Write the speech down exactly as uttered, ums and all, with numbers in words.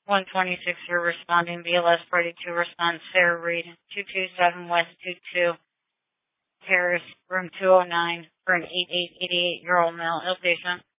one twenty-six, you're responding. B L S Party two response. Sarah Reed, two two seven West two two Terrace, room two oh nine, for an eight eight eight eight year old male ill patient.